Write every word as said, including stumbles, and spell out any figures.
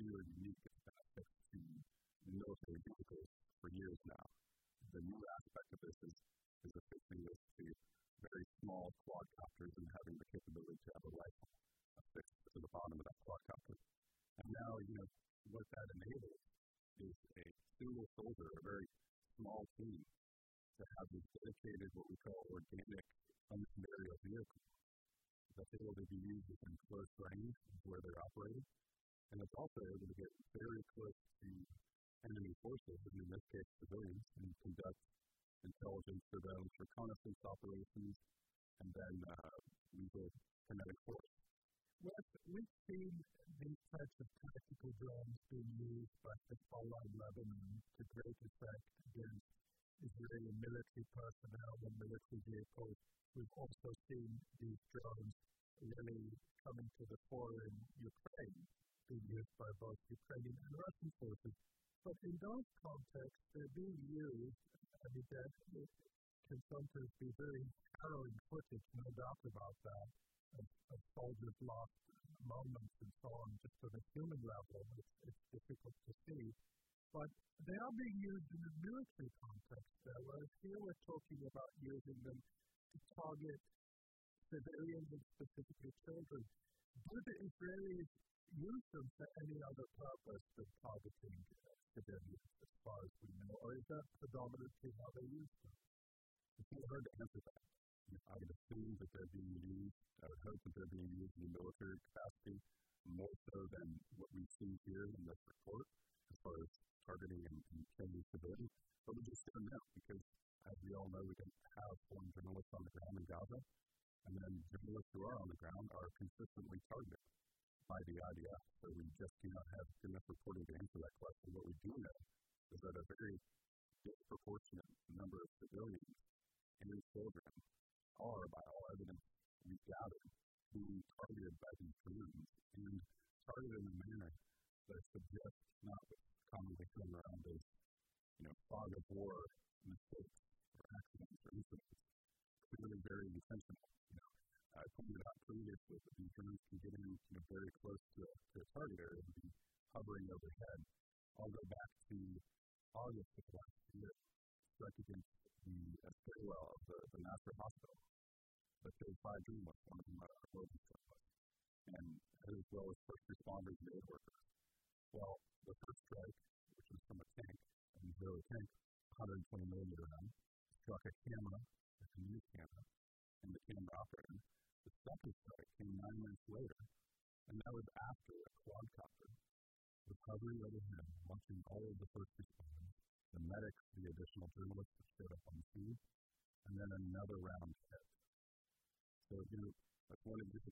peculiar, unique aspects to military vehicles for years now. The new aspect of this is, is affixing this to very small quadcopters and having the capability to have a rifle affixed to the bottom of that quadcopter. And now, you know, what that enables is a single soldier, a very small team, to have this dedicated, what we call organic unmanned aerial vehicle that's able to be used within close range where they're operating. And it's also able to get very close to enemy forces, and in this case civilians, and conduct intelligence, surveillance, reconnaissance operations, and then uh, lethal kinetic force. Well, we've seen these types of tactical drones being used by Hezbollah in Lebanon to great effect against Israeli military personnel and military vehicles. We've also seen these drones really coming to the fore in Ukraine, being used by both Ukrainian and Russian forces. But in those contexts, they're being used, I mean, that it can sometimes be very harrowing footage, no doubt about that, of, of soldiers lost moments and so on, just on a human level. It's, it's difficult to see. But they are being used in a military context, uh, whereas here we're talking about using them to target civilians and specifically children. Do the Israelis use them for any other purpose than targeting uh, civilians, as far as we know, or is that predominantly how they use them? It's not hard to answer that. I would assume that they're being used, I would hope that they're being used in a military capacity, more so than what we've seen here in this report, as far as targeting and, and killing civilians. But we just don't know, because as we all know, we don't have foreign journalists on the ground in Gaza, and then journalists who are on the ground are consistently targeted by the I D F. So we just do not have enough reporting to answer that question. What we do know is that a very disproportionate number of civilians and children are, by all evidence we've gathered, being targeted by these drones, and targeted in a manner that suggests not what's commonly thrown around as, you know, fog of war mistakes or accidents or incidents. Clearly very intentional. You know, I pointed out previously that these drones can get in, you know, very close to a, to a target area and be hovering overhead. I'll go back to August of last year, struck against the uh, stairwell of the, the Nasser Hospital. But there were five journalists, one of them uh, Logan journalists, and as well as first responders and aid workers. Well, the first strike, which was from a tank, an Israeli tank, one hundred twenty millimeter round, struck a camera, a news camera, and the camera operator. The second strike came nine minutes later, and that was after a quadcopter was hovering overhead, watching all of the first responders, the medics, the additional journalists that showed up on the scene, and then another round hit. So, you know, I wanted to